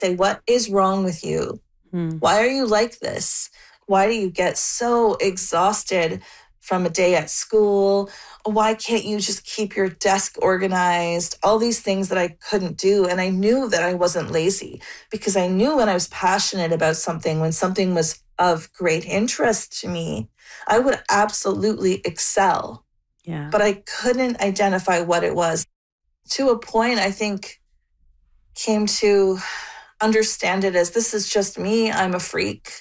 say, what is wrong with you? Hmm. Why are you like this? Why do you get so exhausted from a day at school? Why can't you just keep your desk organized? All these things that I couldn't do. And I knew that I wasn't lazy because I knew when I was passionate about something, when something was of great interest to me, I would absolutely excel. Yeah. But I couldn't identify what it was. To a point, I think, came to understand it as this is just me. I'm a freak.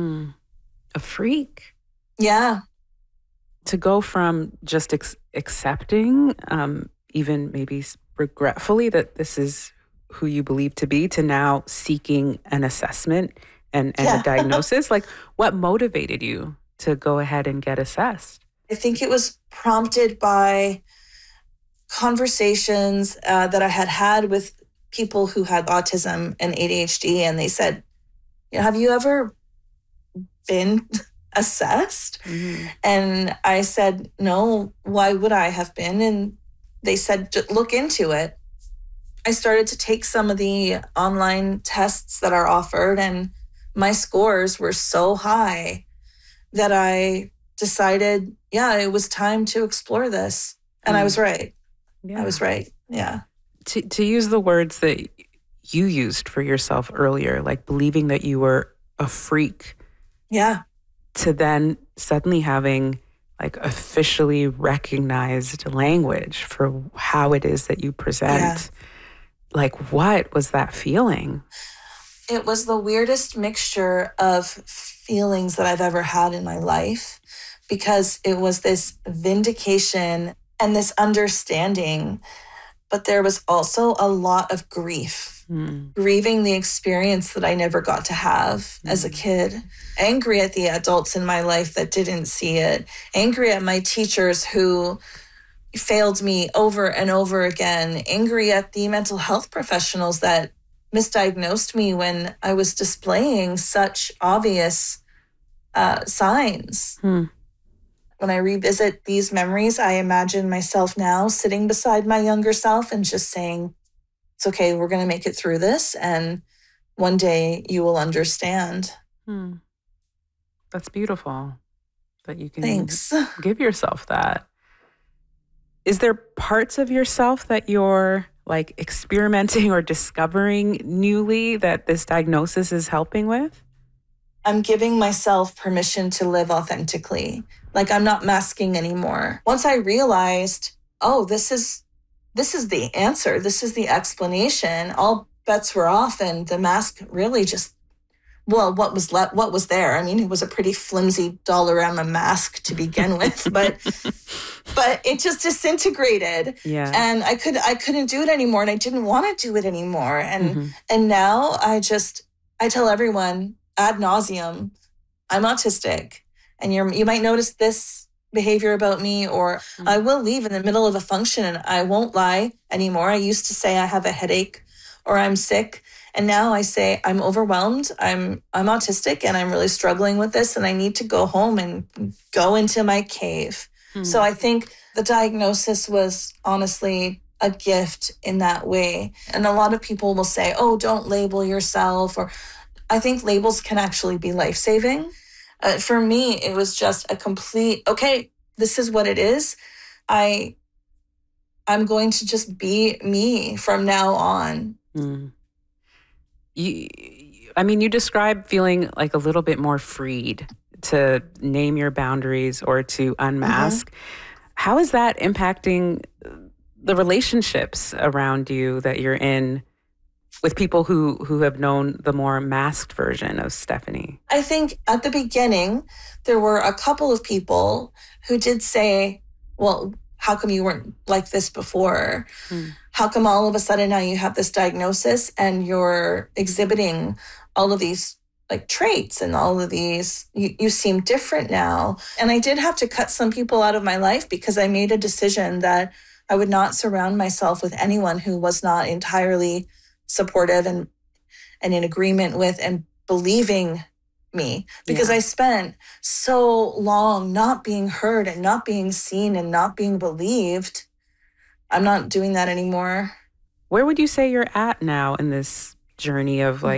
A freak? Yeah. To go from just accepting, even maybe regretfully, that this is who you believe to be, to now seeking an assessment and a diagnosis. Like, what motivated you to go ahead and get assessed? I think it was prompted by conversations that I had with people who had autism and ADHD. And they said, have you ever been assessed? Mm-hmm. And I said, no, why would I have been? And they said, look into it. I started to take some of the online tests that are offered, and my scores were so high that I decided, it was time to explore this. And I was right. Yeah. I was right. Yeah. To use the words that you used for yourself earlier, like believing that you were a freak. Yeah. To then suddenly having like officially recognized language for how it is that you present. Yeah. Like, what was that feeling? It was the weirdest mixture of feelings that I've ever had in my life, because it was this vindication and this understanding, but there was also a lot of grief, grieving the experience that I never got to have as a kid, angry at the adults in my life that didn't see it, angry at my teachers who failed me over and over again, angry at the mental health professionals that misdiagnosed me when I was displaying such obvious signs. When I revisit these memories, I imagine myself now sitting beside my younger self and just saying, it's okay, we're going to make it through this, and one day you will understand. That's beautiful that you can Thanks. give yourself that. Is there parts of yourself that you're like experimenting or discovering newly that this diagnosis is helping with? I'm giving myself permission to live authentically. Like, I'm not masking anymore. Once I realized, this is the answer. This is the explanation. All bets were off, and the mask really just, what was there? I mean, it was a pretty flimsy Dollarama mask to begin with, but it just disintegrated. Yeah. And I couldn't do it anymore, and I didn't want to do it anymore. And now I tell everyone ad nauseum, I'm autistic, and you might notice this behavior about me, or I will leave in the middle of a function and I won't lie anymore. I used to say I have a headache or I'm sick, and now I say I'm overwhelmed, I'm autistic, and I'm really struggling with this, and I need to go home and go into my cave. So I think the diagnosis was honestly a gift in that way. And a lot of people will say, don't label yourself, or I think labels can actually be life-saving. For me, it was just a complete, okay, this is what it is. I'm going to just be me from now on. You describe feeling like a little bit more freed to name your boundaries or to unmask. How is that impacting the relationships around you that you're in with people who have known the more masked version of Stephanie? I think at the beginning, there were a couple of people who did say, well, how come you weren't like this before? How come all of a sudden now you have this diagnosis and you're exhibiting all of these like traits and all of these, you seem different now. And I did have to cut some people out of my life because I made a decision that I would not surround myself with anyone who was not entirely supportive and in agreement with and believing me, because I spent so long not being heard and not being seen and not being believed. I'm not doing that anymore. Where would you say you're at now in this journey of like